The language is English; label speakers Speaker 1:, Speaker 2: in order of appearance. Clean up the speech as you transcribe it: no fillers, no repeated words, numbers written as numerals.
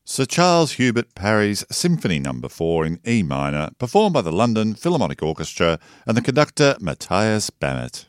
Speaker 1: Sir Charles Hubert Parry's Symphony No. 4 in E minor, performed by the London Philharmonic Orchestra and the conductor Matthias Bamert.